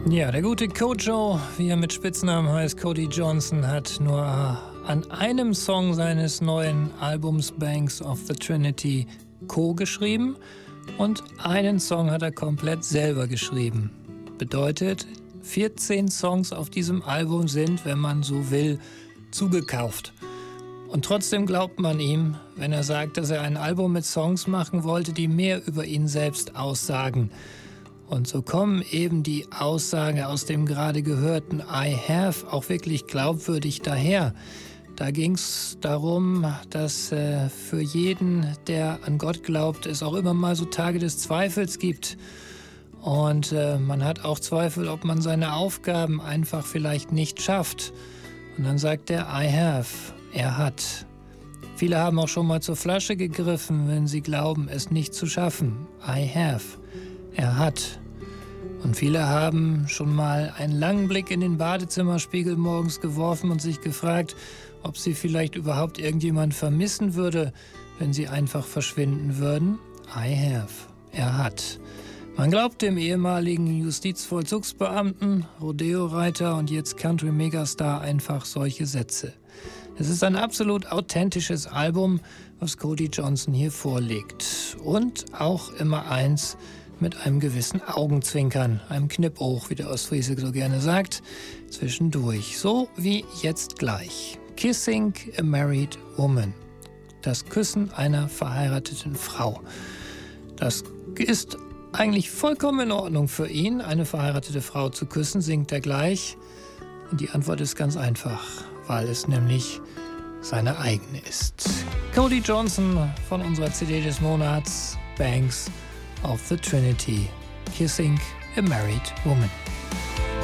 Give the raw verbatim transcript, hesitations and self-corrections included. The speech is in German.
Ja, der gute Kojo, wie er mit Spitznamen heißt, Cody Johnson, hat nur an einem Song seines neuen Albums Banks of the Trinity co-geschrieben und einen Song hat er komplett selber geschrieben. Bedeutet, vierzehn Songs auf diesem Album sind, wenn man so will, zugekauft. Und trotzdem glaubt man ihm, wenn er sagt, dass er ein Album mit Songs machen wollte, die mehr über ihn selbst aussagen. Und so kommen eben die Aussagen aus dem gerade gehörten I Have auch wirklich glaubwürdig daher. Da ging es darum, dass äh, für jeden, der an Gott glaubt, es auch immer mal so Tage des Zweifels gibt. Und äh, man hat auch Zweifel, ob man seine Aufgaben einfach vielleicht nicht schafft. Und dann sagt er, I have, er hat. Viele haben auch schon mal zur Flasche gegriffen, wenn sie glauben, es nicht zu schaffen. I have. Er hat. Und viele haben schon mal einen langen Blick in den Badezimmerspiegel morgens geworfen und sich gefragt, ob sie vielleicht überhaupt irgendjemand vermissen würde, wenn sie einfach verschwinden würden. I have. Er hat. Man glaubt dem ehemaligen Justizvollzugsbeamten, Rodeo-Reiter und jetzt Country-Megastar einfach solche Sätze. Es ist ein absolut authentisches Album, was Cody Johnson hier vorlegt. Und auch immer eins mit einem gewissen Augenzwinkern, einem Knipoog, wie der Ostfriese so gerne sagt, zwischendurch. So wie jetzt gleich. Kissing a Married Woman. Das Küssen einer verheirateten Frau. Das ist eigentlich vollkommen in Ordnung für ihn, eine verheiratete Frau zu küssen, singt er gleich. Und die Antwort ist ganz einfach, weil es nämlich seine eigene ist. Cody Johnson von unserer C D des Monats, Banks of the Trinity, Kissing a Married Woman.